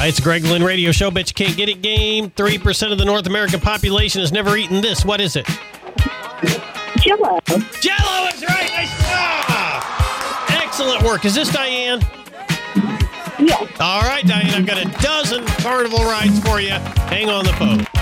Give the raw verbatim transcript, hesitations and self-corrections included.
Uh, it's a Greg Lynn Radio Show. Bet you can't get it game. three percent of the North American population has never eaten this. What is it? Jell-O. Jell-O is right. Nice job. Excellent work. Is this Diane? Yes. All right, Diane. I've got a dozen carnival rides for you. Hang on the phone.